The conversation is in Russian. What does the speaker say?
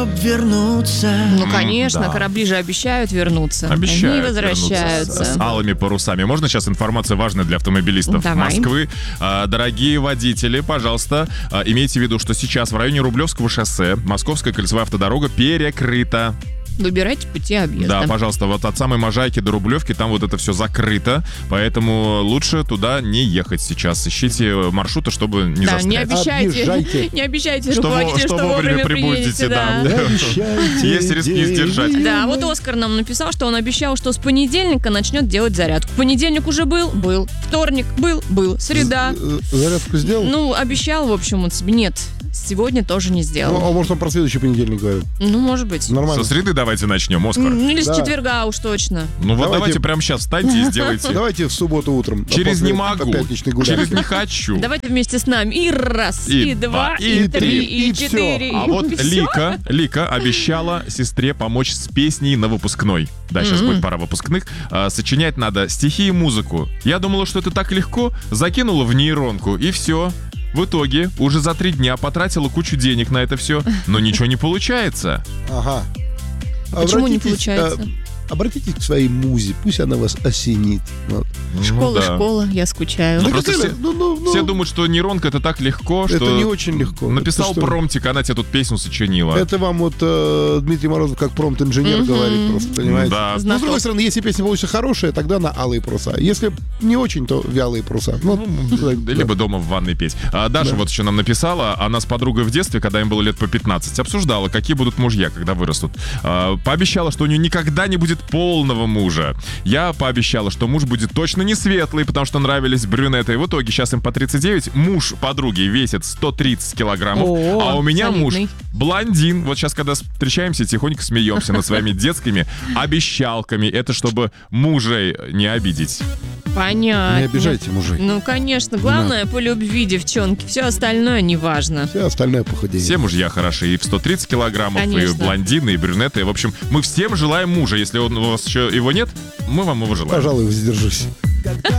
вернуться. Ну, конечно, да. корабли же обещают вернуться. Обещают Они возвращаются. вернуться с алыми парусами. Можно сейчас информация важная для автомобилистов Давай. Москвы? Дорогие водители, пожалуйста, имейте в виду, что сейчас в районе Рублевского шоссе Московская кольцевая автодорога перекрыта. Выбирайте пути объезда. Да, пожалуйста, вот от самой Можайки до Рублевки там вот это все закрыто, поэтому лучше туда не ехать сейчас. Ищите маршруты, чтобы не Да, не застрять. обещайте, не обещайте Что руководителю, что вовремя прибудете, да. Есть риск не сдержать. Да, вот Оскар нам написал, что он обещал, что с понедельника начнет делать зарядку. Понедельник уже был. Вторник был. Среда. Зарядку сделал? Ну, обещал, в общем, он себе. Нет, сегодня тоже не Ну, сделал. а может, он про следующий понедельник говорит? Ну, может быть. Нормально. Со среды давайте начнем, Оскар. Или с Да. четверга уж точно. Ну вот Давайте- давайте прямо сейчас встаньте и сделайте. Давайте в субботу утром. Через после не могу, пятничной гулянки. через не хочу. Давайте вместе с нами. И раз, и два, и три, и всё. четыре. А вот и всё. Лика обещала сестре помочь с песней на выпускной. Да, сейчас будет пара выпускных. Сочинять надо стихи и музыку. Я думала, что это так легко. Закинула в нейронку, и все. В итоге уже за 3 дня потратила кучу денег на это все, но ничего не получается. Ага. Почему не Обратитесь, получается? Обратитесь к своей музе, пусть она вас осенит. Вот. Школа, я скучаю. Ну, просто какая- все, все думают, что нейронка это так легко, Это что не очень легко. написал Это что? промптик, она тебе тут песню сочинила. Это вам вот Дмитрий Морозов как промпт-инженер говорит просто, понимаете? Да. Но, с другой стороны, если песня получится хорошая, тогда на алые паруса. Если не очень, то вялые паруса. Ну, да. Либо дома в ванной петь. Даша вот еще нам написала, она с подругой в детстве, когда им было лет по 15, обсуждала, какие будут мужья, когда вырастут. Пообещала, что у нее никогда не будет полного мужа. Я пообещала, что муж будет точно не светлый, потому что нравились брюнеты. И в итоге сейчас им по 39. Муж подруги весит 130 килограммов, О, а у меня солидный. муж блондин. Вот сейчас, когда встречаемся, тихонько смеемся над своими детскими обещалками. Это чтобы мужей не обидеть. Понятно. Не обижайте мужей. Ну, конечно. Главное, по любви, девчонки. Все остальное не важно. Все остальное похудение. Все мужья хороши, и в 130 килограммов, и Конечно. блондины, и брюнеты. В общем, мы всем желаем мужа. Если у вас еще его нет, мы вам его желаем. Пожалуй, воздержусь.